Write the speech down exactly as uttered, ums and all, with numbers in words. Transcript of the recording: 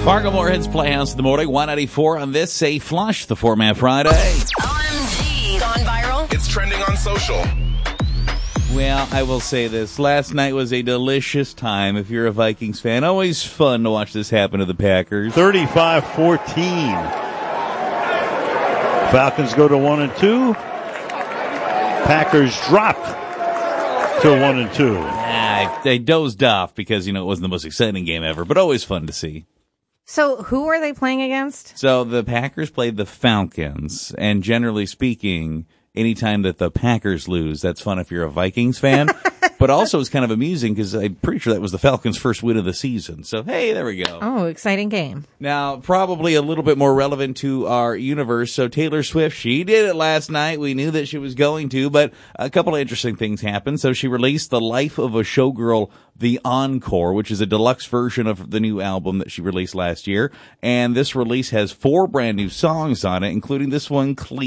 Fargo Moorhead's Playhouse in the morning, one ninety-four on this, say Flush, the Format Friday. O M G, gone viral. It's trending on social. Well, I will say this. Last night was a delicious time if you're a Vikings fan. Always fun to watch this happen to the Packers. thirty-five fourteen. Falcons go to one and two. Packers drop to one and two. Ah, they dozed off because, you know, it wasn't the most exciting game ever, but always fun to see. So who are they playing against? So the Packers played the Falcons, and generally speaking, anytime that the Packers lose, that's fun if you're a Vikings fan. But also it's kind of amusing because I'm pretty sure that was the Falcons' first win of the season. So, hey, there we go. Oh, exciting game. Now, probably a little bit more relevant to our universe. So Taylor Swift, she did it last night. We knew that she was going to, but a couple of interesting things happened. So she released The Life of a Showgirl, The Encore, which is a deluxe version of the new album that she released last year. And this release has four brand new songs on it, including this one, Clean.